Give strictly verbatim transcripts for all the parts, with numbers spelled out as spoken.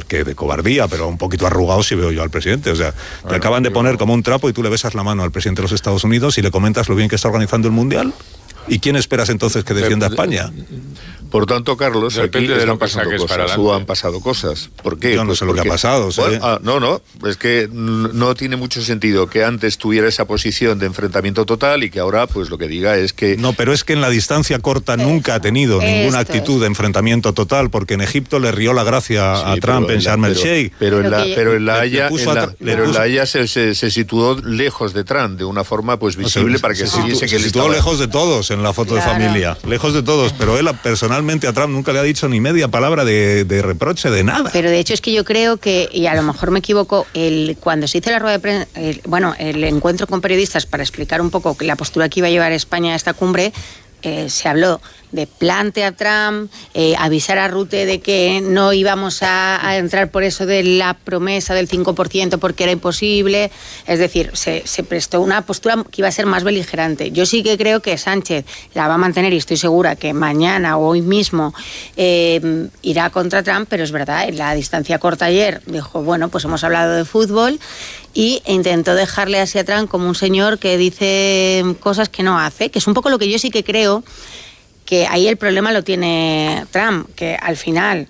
que de cobardía, pero un poquito arrugado si veo yo al presidente. O sea, bueno, te acaban de poner yo... como un trapo y tú le besas la mano al presidente de los Estados Unidos y le comentas lo bien que está organizando el Mundial. ¿Y quién esperas entonces que defienda a España? Por tanto, Carlos, aquí de están pasando cosas, o han pasado cosas. ¿Por qué? Yo no pues sé lo porque, que ha pasado. ¿Sí? Bueno, ah, no, no, es que no tiene mucho sentido que antes tuviera esa posición de enfrentamiento total y que ahora, pues lo que diga es que... No, pero es que en la distancia corta nunca ha tenido Esto ninguna es. actitud de enfrentamiento total, porque en Egipto le rió la gracia Sí, a Trump en Sharm el Sheikh. Pero, pero en la, que- pero en la le- le Haya, puso en a la, tra- le pero en puso- la Haya se, se, se situó lejos de Trump, de una forma pues visible O sea, para que se, se viese situ- que él se situó estaba... lejos de todos en la foto Claro. de familia, lejos de todos, pero él personalmente a Trump nunca le ha dicho ni media palabra de, de reproche, de nada. Pero de hecho es que yo creo que, y a lo mejor me equivoco, el, cuando se hizo la rueda de prensa, el, bueno, el encuentro con periodistas para explicar un poco la postura que iba a llevar España a esta cumbre, eh, se habló de plante a Trump, eh, avisar a Rutte de que no íbamos a, a entrar por eso de la promesa del cinco por ciento porque era imposible. Es decir, se, se prestó una postura que iba a ser más beligerante. Yo sí que creo que Sánchez la va a mantener y estoy segura que mañana o hoy mismo eh, irá contra Trump, pero es verdad, en la distancia corta ayer dijo, bueno, pues hemos hablado de fútbol y intentó dejarle así a Trump como un señor que dice cosas que no hace, que es un poco lo que yo sí que creo que ahí el problema lo tiene Trump, que al final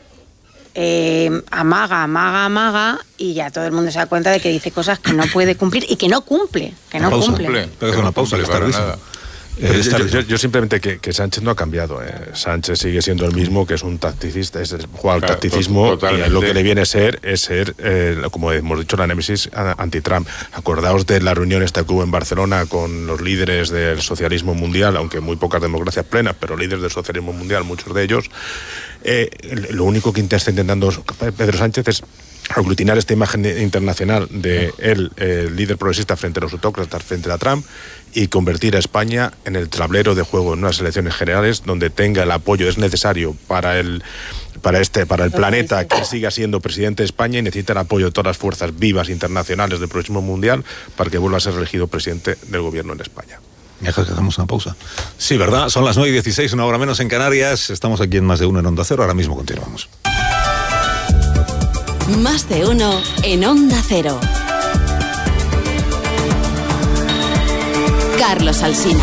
eh, amaga, amaga, amaga y ya todo el mundo se da cuenta de que dice cosas que no puede cumplir y que no cumple, que no Pausa. cumple. Pero es una pausa, que está para risa. nada. Eh, Pero está yo, risa. yo- yo simplemente que, que Sánchez no ha cambiado. eh. Sánchez sigue siendo el mismo, que es un tacticista, es, es- juega al Claro, tacticismo totalmente. y lo que le viene a ser es ser, eh, como hemos dicho, la némesis a- anti-Trump. Acordaos de la reunión esta que hubo en Barcelona con los líderes del socialismo mundial, aunque muy pocas democracias plenas, pero líderes del socialismo mundial, muchos de ellos. Eh, lo único que está intentando Pedro Sánchez es aglutinar esta imagen internacional de él, el líder progresista frente a los autócratas, frente a Trump, y convertir a España en el tablero de juego en unas elecciones generales donde tenga el apoyo es necesario para el para este para el planeta que siga siendo presidente de España, y necesita el apoyo de todas las fuerzas vivas internacionales del próximo mundial para que vuelva a ser elegido presidente del gobierno en España. ¿Me dejas que hagamos una pausa? Sí, ¿verdad? Son las nueve y dieciséis, una hora menos en Canarias. Estamos aquí en Más de Uno en Onda Cero. Ahora mismo continuamos. Más de uno en Onda Cero. Carlos Alsina.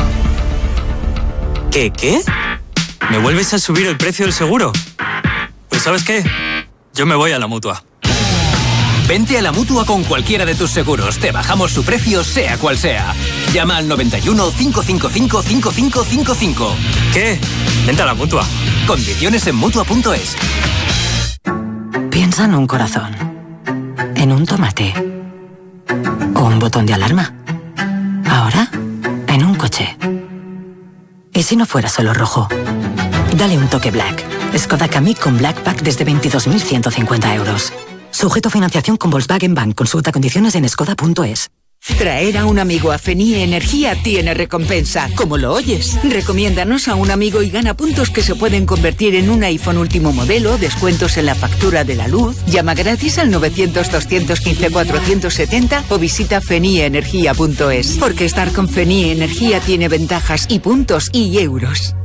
¿Qué, qué? ¿Me vuelves a subir el precio del seguro? Pues ¿sabes qué? Yo me voy a la Mutua. Vente a la Mutua con cualquiera de tus seguros. Te bajamos su precio, sea cual sea. Llama al noventa y uno, cinco cinco cinco, cinco cinco cinco cinco. ¿Qué? Vente a la Mutua. Condiciones en Mutua punto es. Piensa en un corazón, en un tomate o un botón de alarma. Ahora, en un coche. ¿Y si no fuera solo rojo? Dale un toque Black. Skoda Kamiq con Black Pack desde veintidós mil ciento cincuenta euros. Sujeto a financiación con Volkswagen Bank. Consulta condiciones en skoda punto es. Traer a un amigo a Fenie Energía tiene recompensa, como lo oyes. Recomiéndanos a un amigo y gana puntos que se pueden convertir en un iPhone último modelo, descuentos en la factura de la luz. Llama gratis al novecientos, doscientos quince, cuatrocientos setenta o visita fenie energía punto es. Porque estar con Fenie Energía tiene ventajas y puntos y euros.